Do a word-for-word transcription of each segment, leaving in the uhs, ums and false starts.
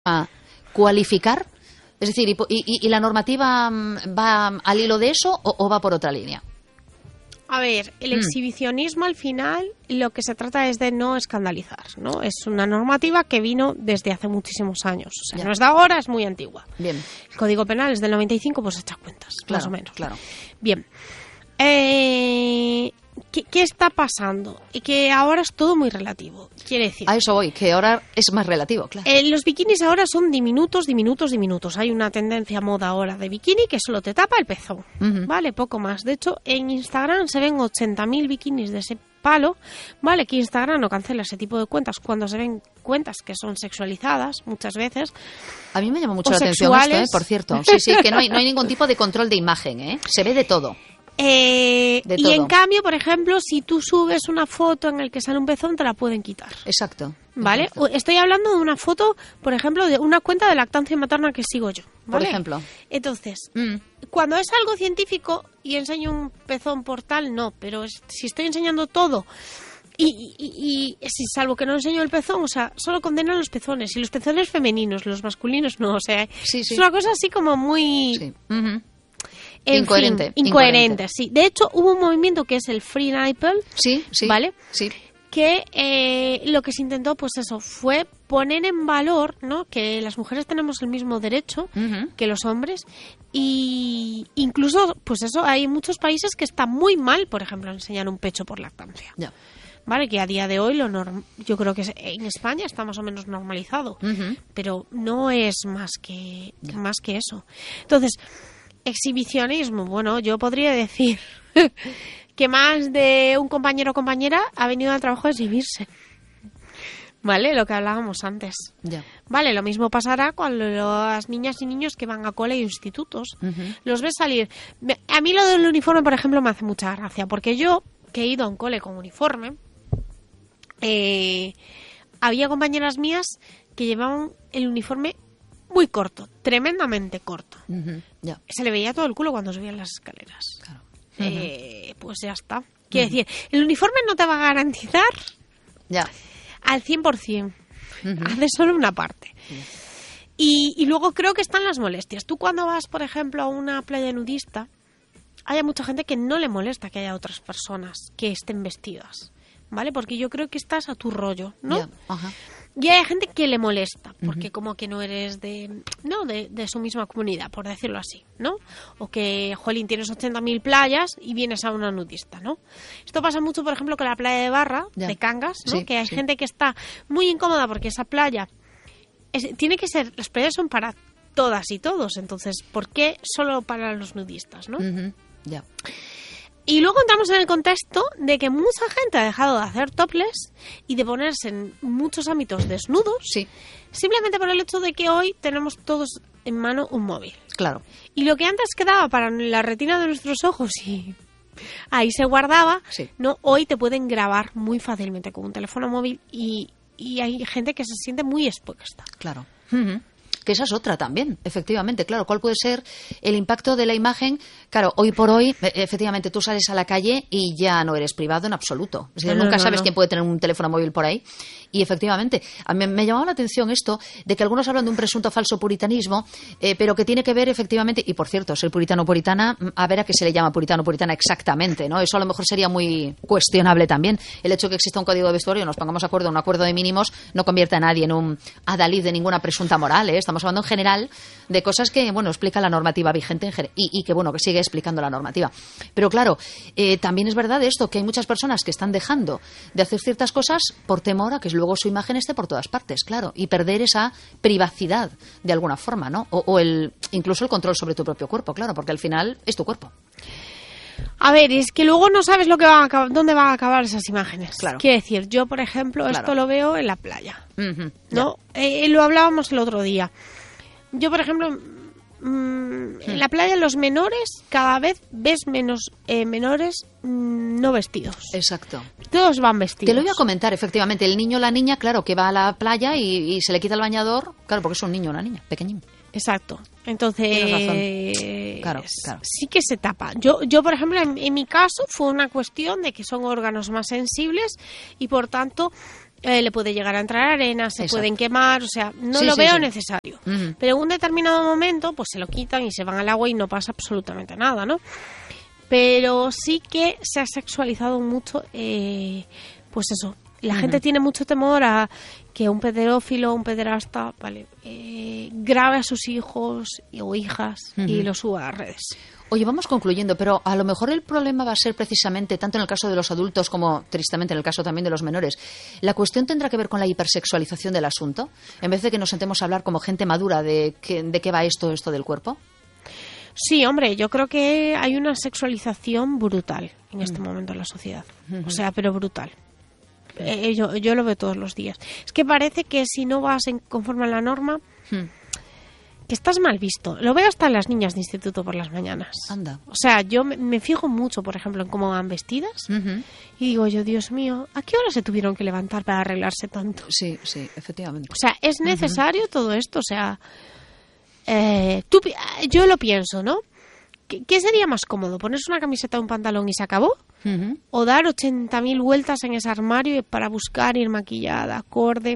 a cualificar? Es decir, ¿y, y, y la normativa va al hilo de eso o, o va por otra línea? A ver, el exhibicionismo al final lo que se trata es de no escandalizar, ¿no? Es una normativa que vino desde hace muchísimos años. O sea, ya. No es de ahora, es muy antigua. Bien. El Código Penal es del noventa y cinco, pues echa cuentas, claro, más o menos. Claro. Bien. Eh, ¿qué, ¿Qué está pasando? Y que ahora es todo muy relativo. Quiere decir... A eso voy, que ahora es más relativo, claro. Eh, los bikinis ahora son diminutos, diminutos, diminutos. Hay una tendencia moda ahora de bikini que solo te tapa el pezón. Uh-huh. Vale, poco más. De hecho, en Instagram se ven ochenta mil bikinis de ese palo. Vale, que Instagram no cancela ese tipo de cuentas cuando se ven cuentas que son sexualizadas muchas veces. A mí me llama mucho la atención esto, ¿eh? Por cierto. Sí, sí, que no hay, no hay ningún tipo de control de imagen, ¿eh? Se ve de todo. Eh, de y todo. En cambio, por ejemplo, si tú subes una foto en la que sale un pezón, te la pueden quitar. Exacto. ¿Vale? Exacto. Estoy hablando de una foto, por ejemplo, de una cuenta de lactancia materna que sigo yo. ¿Vale? Por ejemplo. Entonces, mm. cuando es algo científico y enseño un pezón por tal, no. Pero es, si estoy enseñando todo... Y, y, y si salvo que no enseño el pezón, o sea, solo condenan los pezones. Y los pezones femeninos, los masculinos no. O sea, sí, sí. es una cosa así como muy... Sí. Uh-huh. En incoherente, fin, incoherente, incoherente, sí. De hecho, hubo un movimiento que es el Free Nipple, sí, sí, ¿vale? Sí. Que eh, lo que se intentó, pues eso, fue poner en valor, ¿no? Que las mujeres tenemos el mismo derecho uh-huh. que los hombres y incluso, pues eso, hay muchos países que está muy mal, por ejemplo, enseñar un pecho por lactancia. Ya. Vale, que a día de hoy lo norm- yo creo que en España está más o menos normalizado, uh-huh. pero no es más que ya. más que eso. Entonces, exhibicionismo, bueno, yo podría decir que más de un compañero o compañera ha venido al trabajo a exhibirse. ¿Vale? Lo que hablábamos antes. Ya. Vale, lo mismo pasará con las niñas y niños que van a cole e institutos. Uh-huh. Los ves salir. A mí lo del uniforme, por ejemplo, me hace mucha gracia, porque yo, que he ido a un cole con uniforme, eh, había compañeras mías que llevaban el uniforme muy corto, tremendamente corto. Uh-huh. Yeah. Se le veía todo el culo cuando subían las escaleras. Claro. Uh-huh. Eh, pues ya está. Quiere uh-huh. decir, el uniforme no te va a garantizar yeah. al cien por ciento. Uh-huh. Hace solo una parte. Uh-huh. Y, y luego creo que están las molestias. Tú cuando vas, por ejemplo, a una playa nudista, hay mucha gente que no le molesta que haya otras personas que estén vestidas, ¿vale? Porque yo creo que estás a tu rollo, ¿no? Yeah. Uh-huh. Y hay gente que le molesta, porque uh-huh. como que no eres de no de, de su misma comunidad, por decirlo así, ¿no? O que, jolín, tienes ochenta mil playas y vienes a una nudista, ¿no? Esto pasa mucho, por ejemplo, con la playa de Barra, yeah. de Cangas, ¿no? Sí, que hay sí. gente que está muy incómoda porque esa playa es, tiene que ser, las playas son para todas y todos, entonces, ¿por qué solo para los nudistas, no? Uh-huh. Ya. Yeah. Y luego entramos en el contexto de que mucha gente ha dejado de hacer topless y de ponerse en muchos ámbitos desnudos, sí. simplemente por el hecho de que hoy tenemos todos en mano un móvil. Claro. Y lo que antes quedaba para la retina de nuestros ojos y ahí se guardaba, sí. no, hoy te pueden grabar muy fácilmente con un teléfono móvil y, y hay gente que se siente muy expuesta. Claro. Uh-huh. Que esa es otra también, efectivamente, claro, ¿cuál puede ser el impacto de la imagen? Claro, hoy por hoy, efectivamente, tú sales a la calle y ya no eres privado en absoluto. Es decir, no, nunca no, sabes no. quién puede tener un teléfono móvil por ahí. Y efectivamente, a mí me llamaba la atención esto de que algunos hablan de un presunto falso puritanismo, eh, pero que tiene que ver efectivamente, y por cierto, ser puritano o puritana, a ver a qué se le llama puritano o puritana exactamente, ¿no? Eso a lo mejor sería muy cuestionable también. El hecho de que exista un código de vestuario, nos pongamos de acuerdo, un acuerdo de mínimos, no convierte a nadie en un adalid de ninguna presunta moral, ¿eh? Estamos hablando en general de cosas que, bueno, explica la normativa vigente en general, y, y que, bueno, que sigue explicando la normativa. Pero claro, eh, también es verdad esto, que hay muchas personas que están dejando de hacer ciertas cosas por temor a que luego su imagen esté por todas partes, claro, y perder esa privacidad de alguna forma, ¿no? O, o el incluso el control sobre tu propio cuerpo, claro, porque al final es tu cuerpo. A ver, es que luego no sabes lo que van a acabar, dónde van a acabar esas imágenes. Claro. Quiero decir, yo, por ejemplo, claro. esto lo veo en la playa, uh-huh. ¿no? Eh, lo hablábamos el otro día. Yo, por ejemplo, mmm, en la playa los menores, cada vez ves menos eh, menores mmm, no vestidos. Exacto. Todos van vestidos. Te lo iba a comentar, efectivamente. El niño o la niña, claro, que va a la playa y, y se le quita el bañador, claro, porque es un niño o una niña, pequeñín. Exacto. Entonces, claro, claro. sí que se tapa. Yo, yo por ejemplo, en, en mi caso fue una cuestión de que son órganos más sensibles y, por tanto, eh, le puede llegar a entrar arena, se Exacto. pueden quemar, o sea, no Sí, lo sí, veo sí. necesario. Uh-huh. Pero en un determinado momento, pues se lo quitan y se van al agua y no pasa absolutamente nada, ¿no? Pero sí que se ha sexualizado mucho, eh, pues eso. La uh-huh. gente tiene mucho temor a que un pedófilo, un pederasta, vale, eh, grabe a sus hijos o hijas uh-huh. y lo suba a las redes. Oye, vamos concluyendo, pero a lo mejor el problema va a ser precisamente, tanto en el caso de los adultos como, tristemente, en el caso también de los menores, la cuestión tendrá que ver con la hipersexualización del asunto, en vez de que nos sentemos a hablar como gente madura de, que, de qué va esto, esto del cuerpo. Sí, hombre, yo creo que hay una sexualización brutal en este uh-huh. momento en la sociedad, uh-huh. o sea, pero brutal. Eh, yo, yo lo veo todos los días. Es que parece que si no vas en, conforme a la norma... Uh-huh. que estás mal visto. Lo veo hasta en las niñas de instituto por las mañanas. Anda. O sea, yo me, me fijo mucho, por ejemplo, en cómo van vestidas uh-huh. y digo yo, Dios mío, ¿a qué hora se tuvieron que levantar para arreglarse tanto? Sí, sí, efectivamente. O sea, ¿es necesario uh-huh. todo esto? O sea, eh, tú, yo lo pienso, ¿no? ¿Qué, ¿Qué sería más cómodo? ¿Ponerse una camiseta o un pantalón y se acabó? Uh-huh. ¿O dar ochenta mil vueltas en ese armario para buscar ir maquillada, acorde?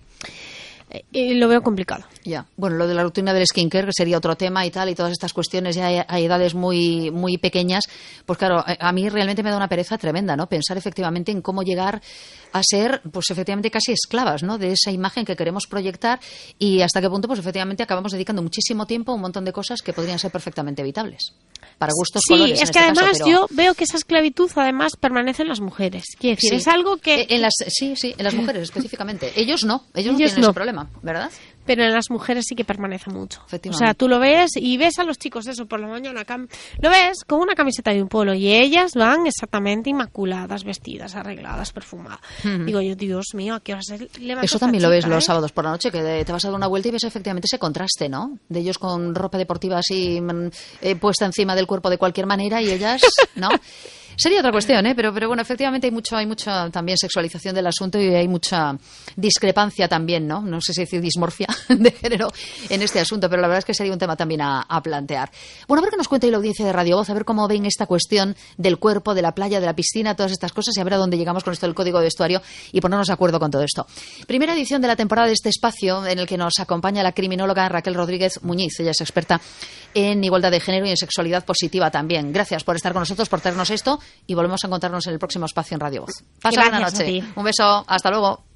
Eh, lo veo complicado. Ya, bueno, lo de la rutina del skincare, que sería otro tema y tal, y todas estas cuestiones ya a edades muy muy pequeñas, pues claro, a mí realmente me da una pereza tremenda, ¿no? Pensar efectivamente en cómo llegar a ser, pues efectivamente casi esclavas, ¿no? De esa imagen que queremos proyectar y hasta qué punto, pues efectivamente acabamos dedicando muchísimo tiempo a un montón de cosas que podrían ser perfectamente evitables. Para gustos, sí, colores. Sí, es en que este además caso, pero... yo veo que esa esclavitud además permanece en las mujeres. Quiere decir, sí. es algo que... En las, sí, sí, en las mujeres específicamente. Ellos no, ellos, ellos no tienen no. ese problema, ¿verdad? Pero en las mujeres sí que permanece mucho. O sea, tú lo ves y ves a los chicos eso por la mañana, cam- lo ves con una camiseta y un polo y ellas van exactamente inmaculadas, vestidas, arregladas, perfumadas. Uh-huh. Digo yo, Dios mío, ¿a qué hora se levanta? Eso también lo chica, ves eh? los sábados por la noche, que te vas a dar una vuelta y ves efectivamente ese contraste, ¿no? De ellos con ropa deportiva así eh, puesta encima del cuerpo de cualquier manera y ellas, ¿no? Sería otra cuestión, ¿eh? Pero, pero bueno, efectivamente hay mucho, hay mucha también sexualización del asunto y hay mucha discrepancia también, ¿no? No sé si decir dismorfia de género en este asunto, pero la verdad es que sería un tema también a, a plantear. Bueno, a ver qué nos cuenta la audiencia de Radio Voz, a ver cómo ven esta cuestión del cuerpo, de la playa, de la piscina, todas estas cosas y a ver a dónde llegamos con esto del código de vestuario y ponernos de acuerdo con todo esto. Primera edición de la temporada de este espacio en el que nos acompaña la criminóloga Raquel Rodríguez Muñiz. Ella es experta en igualdad de género y en sexualidad positiva también. Gracias por estar con nosotros, por traernos esto y volvemos a encontrarnos en el próximo espacio en Radio Voz. Pasa buena noche. Un beso. Hasta luego.